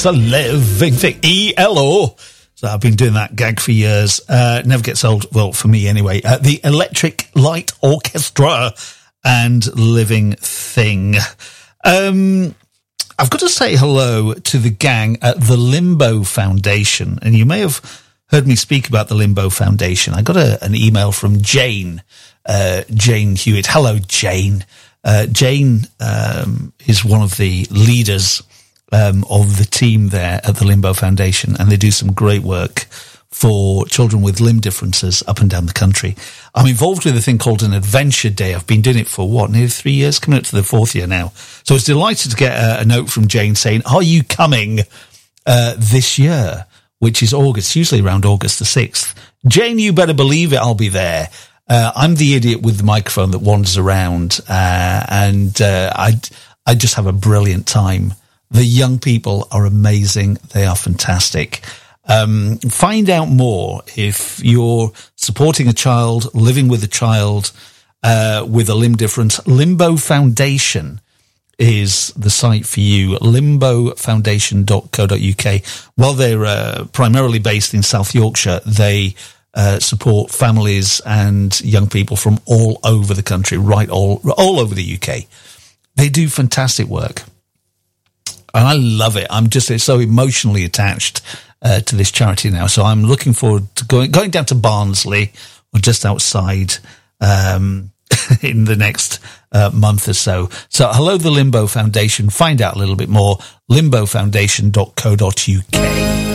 It's a living thing. ELO. So I've been doing that gag for years. Never gets old. Well, for me anyway. The Electric Light Orchestra and Living Thing. I've got to say hello to the gang at the Limbo Foundation. And you may have heard me speak about the Limbo Foundation. I got an email from Jane Hewitt. Hello, Jane. Jane is one of the leaders of the team there at the Limbo Foundation, and they do some great work for children with limb differences up and down the country. I'm involved with a thing called an Adventure Day. I've been doing it for, nearly 3 years, coming up to the 4th year now. So I was delighted to get a note from Jane saying, are you coming this year, which is August, usually around August the 6th. Jane, you better believe it, I'll be there. I'm the idiot with the microphone that wanders around, and I just have a brilliant time. The young people are amazing. They are fantastic. Find out more if you're supporting a child, living with a child with a limb difference. Limbo Foundation is the site for you, limbofoundation.co.uk. While they're primarily based in South Yorkshire, they support families and young people from all over the country, all over the UK. They do fantastic work. And I love it. I'm just so emotionally attached to this charity now. So I'm looking forward to going down to Barnsley, or just outside, in the next month or so. So hello, the Limbo Foundation. Find out a little bit more, limbofoundation.co.uk.